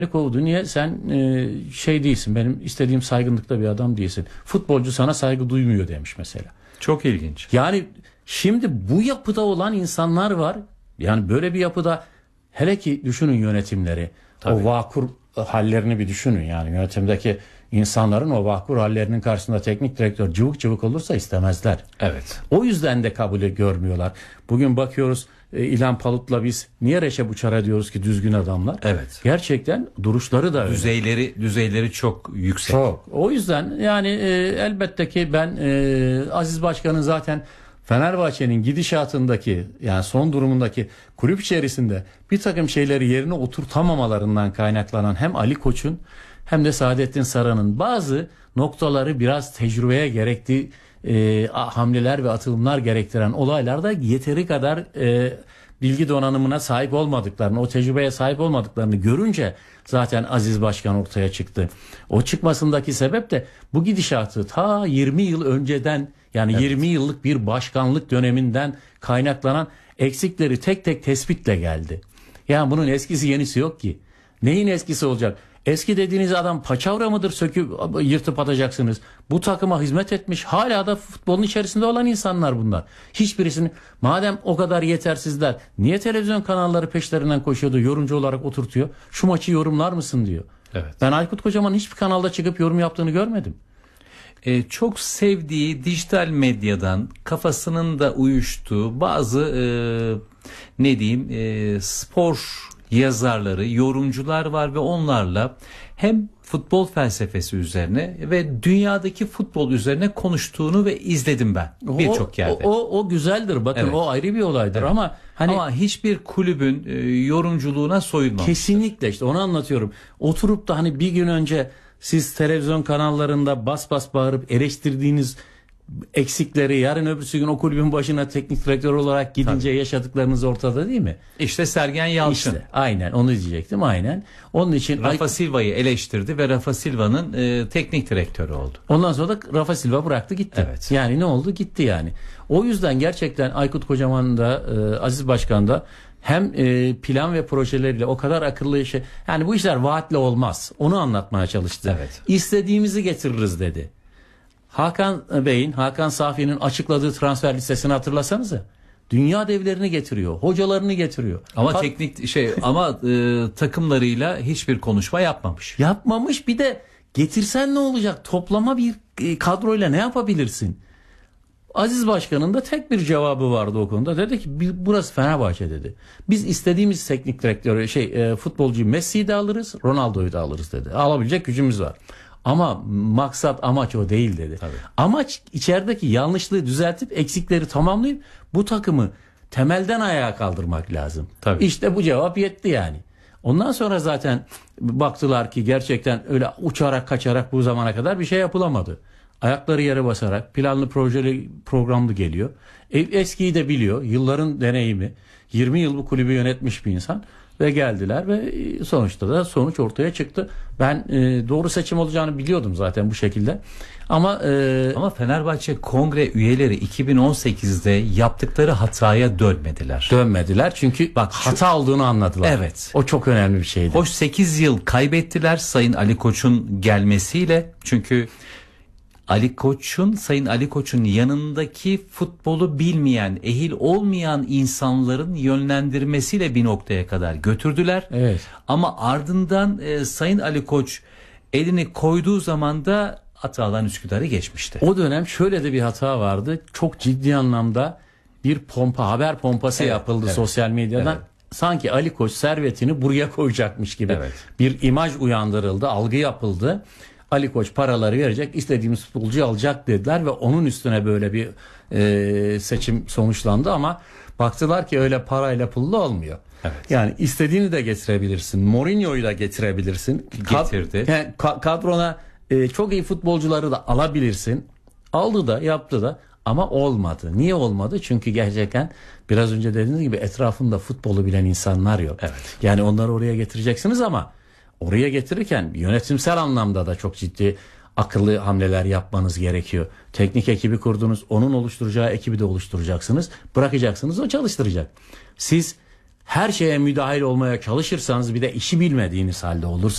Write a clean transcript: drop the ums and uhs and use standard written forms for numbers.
kovdu. Niye? Sen şey değilsin. Benim istediğim saygınlıkta bir adam değilsin. Futbolcu sana saygı duymuyor demiş mesela. Çok ilginç. Yani şimdi bu yapıda olan insanlar var. Yani böyle bir yapıda hele ki düşünün yönetimleri. Tabii. O vakur hallerini bir düşünün. Yani yönetimdeki insanların o vakur hallerinin karşısında teknik direktör cıvık cıvık olursa istemezler. Evet. O yüzden de kabul görmüyorlar. Bugün bakıyoruz İlhan Palut'la biz niye Reşep Uçar'a diyoruz ki düzgün adamlar. Evet. Gerçekten duruşları da öyle. Düzeyleri çok yüksek. Çok. O yüzden yani elbette ki ben Aziz Başkan'ın zaten Fenerbahçe'nin gidişatındaki yani son durumundaki kulüp içerisinde bir takım şeyleri yerine oturtamamalarından kaynaklanan hem Ali Koç'un hem de Saadettin Saran'ın bazı noktaları biraz tecrübeye gerektiği hamleler ve atılımlar gerektiren olaylarda yeteri kadar bilgi donanımına sahip olmadıklarını, o tecrübeye sahip olmadıklarını görünce zaten Aziz Başkan ortaya çıktı. O çıkmasındaki sebep de bu gidişatı ta 20 yıl önceden yani evet. 20 yıllık bir başkanlık döneminden kaynaklanan eksikleri tek tek tespitle geldi. Yani bunun eskisi yenisi yok ki. Neyin eskisi olacak? Eski dediğiniz adam paçavra mıdır söküp yırtıp atacaksınız? Bu takıma hizmet etmiş hala da futbolun içerisinde olan insanlar bunlar. Hiçbirisini madem o kadar yetersizler niye televizyon kanalları peşlerinden koşuyordu yorumcu olarak oturtuyor? Şu maçı yorumlar mısın diyor. Evet. Ben Aykut Kocaman'ın hiçbir kanalda çıkıp yorum yaptığını görmedim. Çok sevdiği dijital medyadan kafasının da uyuştuğu bazı spor yazarları, yorumcular var ve onlarla hem futbol felsefesi üzerine ve dünyadaki futbol üzerine konuştuğunu ve izledim ben birçok yerde. O güzeldir bakın evet. O ayrı bir olaydır evet. Ama hiçbir kulübün yorumculuğuna soyunmamış. Kesinlikle işte onu anlatıyorum. Oturup da hani bir gün önce siz televizyon kanallarında bas bas bağırıp eleştirdiğiniz eksikleri yarın öbürsü gün o kulübün başına teknik direktör olarak gidince tabii. Yaşadıklarınız ortada değil mi? İşte Sergen Yalçın. İşte, aynen onu diyecektim aynen. Onun için Rafa Silva'yı eleştirdi ve Rafa Silva'nın teknik direktörü oldu. Ondan sonra da Rafa Silva bıraktı gitti. Evet. Yani ne oldu? Gitti yani. O yüzden gerçekten Aykut Kocaman da Aziz Başkan da hem plan ve projeleriyle o kadar akıllı işe yani bu işler vaatle olmaz. Onu anlatmaya çalıştı. Evet. İstediğimizi getiririz dedi. Hakan Safi'nin açıkladığı transfer listesini hatırlasanıza. Dünya devlerini getiriyor, hocalarını getiriyor. Ama takımlarıyla hiçbir konuşma yapmamış. Yapmamış bir de getirsen ne olacak? Toplama bir kadroyla ne yapabilirsin? Aziz Başkan'ın da tek bir cevabı vardı o konuda. Dedi ki burası Fenerbahçe dedi. Biz istediğimiz teknik direktörü futbolcuyu Messi'yi de alırız, Ronaldo'yu da alırız dedi. Alabilecek gücümüz var. Ama amaç o değil dedi. Tabii. Amaç içerideki yanlışlığı düzeltip eksikleri tamamlayıp bu takımı temelden ayağa kaldırmak lazım. Tabii. İşte bu cevap yetti yani. Ondan sonra zaten baktılar ki gerçekten öyle uçarak kaçarak bu zamana kadar bir şey yapılamadı. Ayakları yere basarak planlı projeli programlı geliyor. Eskiyi de biliyor. Yılların deneyimi. 20 yıl bu kulübü yönetmiş bir insan. Ve geldiler ve sonuçta da sonuç ortaya çıktı. Ben doğru seçim olacağını biliyordum zaten bu şekilde. Ama Fenerbahçe kongre üyeleri 2018'de yaptıkları hataya dönmediler. Dönmediler çünkü hata olduğunu anladılar. Evet. O çok önemli bir şeydi. Hoş 8 yıl kaybettiler Sayın Ali Koç'un gelmesiyle. Çünkü Sayın Ali Koç'un yanındaki futbolu bilmeyen, ehil olmayan insanların yönlendirmesiyle bir noktaya kadar götürdüler. Evet. Ama ardından Sayın Ali Koç elini koyduğu zaman da Atalan Üsküdar'ı geçmişti. O dönem şöyle de bir hata vardı. Çok ciddi anlamda bir haber pompası yapıldı sosyal medyadan. Evet. Sanki Ali Koç servetini buraya koyacakmış gibi bir imaj uyandırıldı, algı yapıldı. Ali Koç paraları verecek, istediğimiz futbolcuyu alacak dediler ve onun üstüne böyle bir seçim sonuçlandı ama baktılar ki öyle parayla pulla olmuyor. Evet. Yani istediğini de getirebilirsin. Mourinho'yu da getirebilirsin. Getirdi. Kadrona çok iyi futbolcuları da alabilirsin. Aldı da yaptı da ama olmadı. Niye olmadı? Çünkü gerçekten biraz önce dediğiniz gibi etrafında futbolu bilen insanlar yok. Evet. Yani onları oraya getireceksiniz ama oraya getirirken yönetimsel anlamda da çok ciddi akıllı hamleler yapmanız gerekiyor. Teknik ekibi kurdunuz, onun oluşturacağı ekibi de oluşturacaksınız. Bırakacaksınız, o çalıştıracak. Siz her şeye müdahil olmaya çalışırsanız bir de işi bilmediğiniz halde olursa